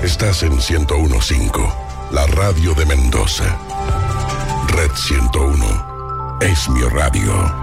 Estás en 101.5, la radio de Mendoza. Red 101 es mi radio.